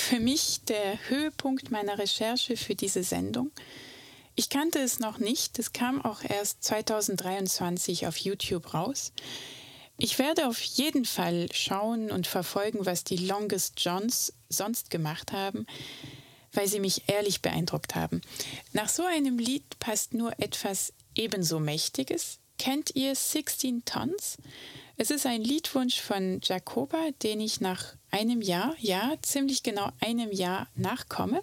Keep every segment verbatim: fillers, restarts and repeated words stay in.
für mich der Höhepunkt meiner Recherche für diese Sendung. Ich kannte es noch nicht, es kam auch erst zweitausenddreiundzwanzig auf YouTube raus. Ich werde auf jeden Fall schauen und verfolgen, was die Longest Johns sonst gemacht haben, weil sie mich ehrlich beeindruckt haben. Nach so einem Lied passt nur etwas ebenso Mächtiges. Kennt ihr sixteen Tons? Es ist ein Liedwunsch von Jacoba, den ich nach einem Jahr, ja, ziemlich genau einem Jahr nachkomme.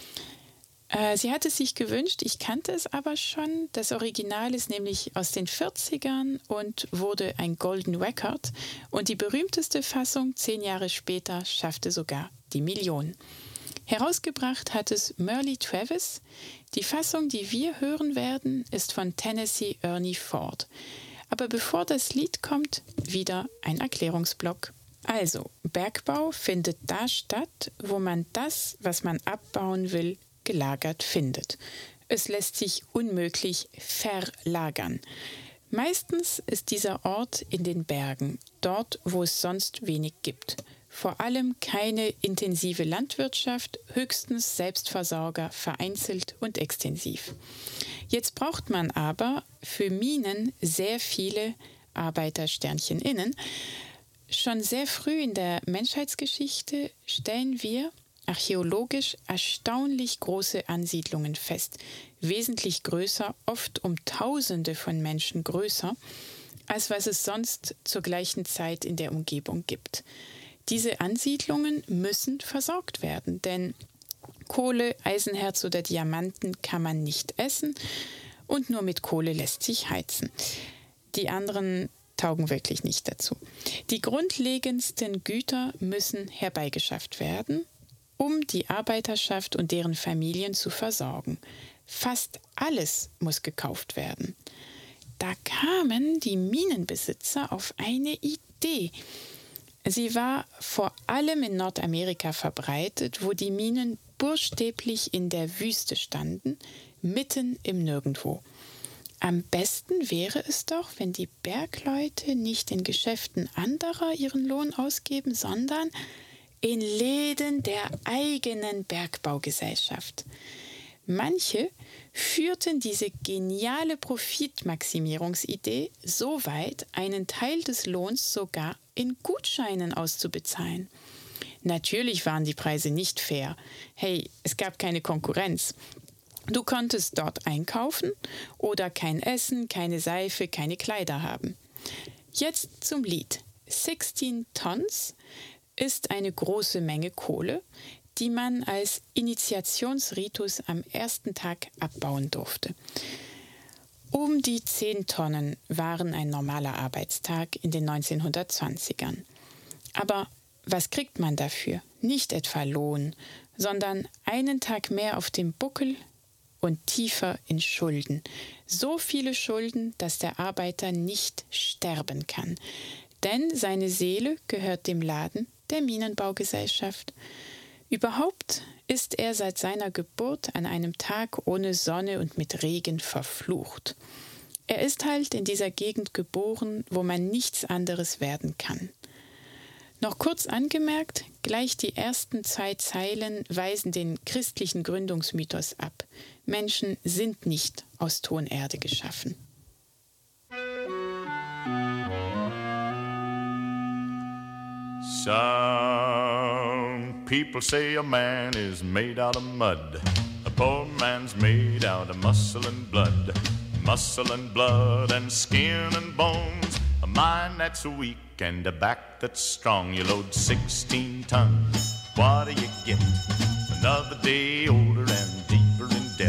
Äh, sie hat es sich gewünscht, ich kannte es aber schon. Das Original ist nämlich aus den vierzigern und wurde ein Golden Record. Und die berühmteste Fassung, zehn Jahre später, schaffte sogar die Million. Herausgebracht hat es Merle Travis. Die Fassung, die wir hören werden, ist von Tennessee Ernie Ford. Aber bevor das Lied kommt, wieder ein Erklärungsblock. Also, Bergbau findet da statt, wo man das, was man abbauen will, gelagert findet. Es lässt sich unmöglich verlagern. Meistens ist dieser Ort in den Bergen, dort, wo es sonst wenig gibt. Vor allem keine intensive Landwirtschaft, höchstens Selbstversorger, vereinzelt und extensiv. Jetzt braucht man aber für Minen sehr viele Arbeitersternchen innen. Schon sehr früh in der Menschheitsgeschichte stellen wir archäologisch erstaunlich große Ansiedlungen fest, wesentlich größer, oft um Tausende von Menschen größer, als was es sonst zur gleichen Zeit in der Umgebung gibt. Diese Ansiedlungen müssen versorgt werden, denn Kohle, Eisenerz oder Diamanten kann man nicht essen und nur mit Kohle lässt sich heizen. Die anderen taugen wirklich nicht dazu. Die grundlegendsten Güter müssen herbeigeschafft werden, um die Arbeiterschaft und deren Familien zu versorgen. Fast alles muss gekauft werden. Da kamen die Minenbesitzer auf eine Idee. Sie war vor allem in Nordamerika verbreitet, wo die Minen buchstäblich in der Wüste standen, mitten im Nirgendwo. Am besten wäre es doch, wenn die Bergleute nicht in Geschäften anderer ihren Lohn ausgeben, sondern in Läden der eigenen Bergbaugesellschaft. Manche führten diese geniale Profitmaximierungsidee so weit, einen Teil des Lohns sogar in Gutscheinen auszubezahlen. Natürlich waren die Preise nicht fair. Hey, es gab keine Konkurrenz. Du konntest dort einkaufen oder kein Essen, keine Seife, keine Kleider haben. Jetzt zum Lied. sixteen Tons ist eine große Menge Kohle, die man als Initiationsritus am ersten Tag abbauen durfte. Um die zehn Tonnen waren ein normaler Arbeitstag in den neunzehnhundertzwanzigern. Aber was kriegt man dafür? Nicht etwa Lohn, sondern einen Tag mehr auf dem Buckel und tiefer in Schulden. So viele Schulden, dass der Arbeiter nicht sterben kann. Denn seine Seele gehört dem Laden der Minenbaugesellschaft. Überhaupt ist er seit seiner Geburt an einem Tag ohne Sonne und mit Regen verflucht. Er ist halt in dieser Gegend geboren, wo man nichts anderes werden kann. Noch kurz angemerkt, gleich die ersten zwei Zeilen weisen den christlichen Gründungsmythos ab. Menschen sind nicht aus Tonerde geschaffen. Some people say a man is made out of mud. A poor man's made out of muscle and blood. Muscle and blood and skin and bones. A mind that's weak and a back that's strong. You load sixteen tons, what do you get?